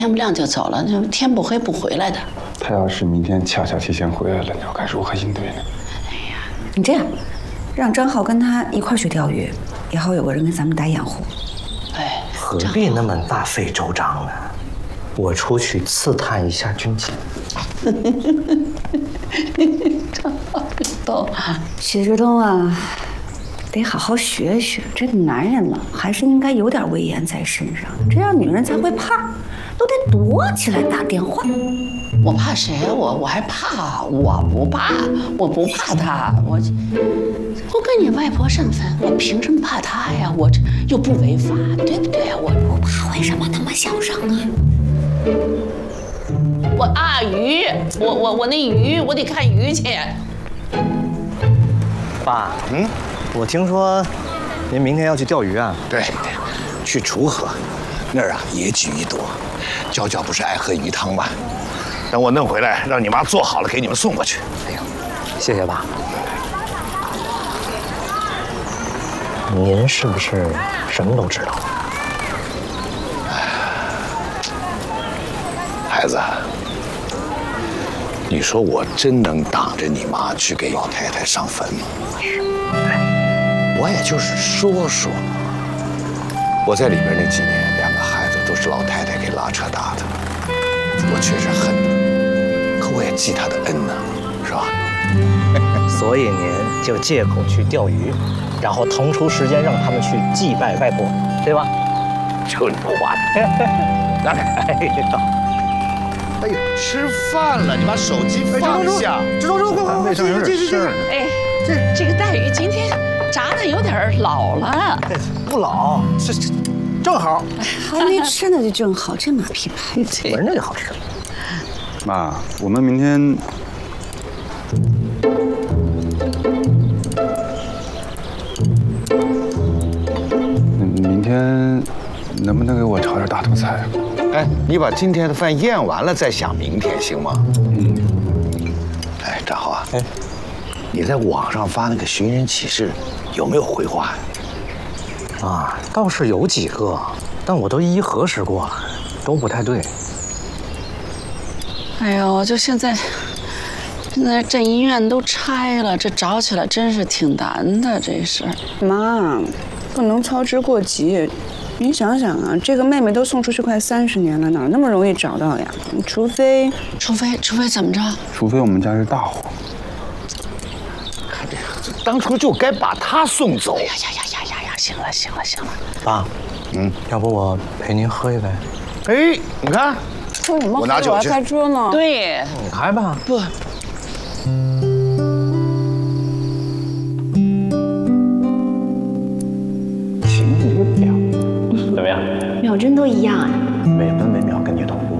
天不亮就走了，就天不黑不回来的。 他要是明天恰恰提前回来了，你要该如何应对呢？ 你这样，让张浩跟他一块儿去钓鱼，也好有个人跟咱们打掩护。 哎， 何必那么大费周章呢？我出去刺探一下军情。 张浩逗， 许志东啊，得好好学学，这个男人嘛，还是应该有点威严在身上，这样女人才会怕，都得躲起来打电话。 我怕谁啊？我还怕？我不怕，我不怕他。我跟你外婆身份，我凭什么怕他呀？我这又不违法，对不对？我怕为什么那么小声啊？ 我啊鱼，我那鱼，我得看鱼去。 爸，我听说您明天要去钓鱼啊？ 对，去楚河，那儿啊野菊一多。娇娇不是爱喝鱼汤吗？等我弄回来，让你妈做好了给你们送过去。 哎呦，谢谢爸。您是不是什么都知道？ 孩子，你说我真能挡着你妈去给老太太上坟吗？我也就是说说。我在里边那几年，2个孩子都是老太太给拉扯大的，我确实恨她，可我也记她的恩呢，是吧？ 所以您就借口去钓鱼，然后腾出时间让他们去祭拜外婆，对吧？ 就你话的，拿开。哎呦，吃饭了，你把手机放下。 志忠，快， 胃上有点事儿。 哎，这个带鱼今天炸的有点老了。 不老，是正好。 还没吃呢就正好，这马屁拍的。 闻着就好吃。 妈，我们明天能不能给我炒点大头菜啊？ 哎，你把今天的饭咽完了再想明天，行吗？哎，张浩啊，你在网上发那个寻人启事，有没有回话呀？ 啊，倒是有几个，但我都一一核实过了，都不太对。 哎呦，就现在镇医院都拆了，这找起来真是挺难的，这事儿。 妈，不能操之过急。您想想啊，这个妹妹都送出去快30年了，哪那么容易找到呀？除非怎么着？ 除非我们家是大户。 当初就该把她送走。 哎呀，行了。 爸，要不我陪您喝一杯？ 哎，你看， 说什么？ 我拿酒去。 还开车呢。 对， 你开吧。 不。 情仪表怎么样？ 秒针都一样啊。 每分每秒跟你懂。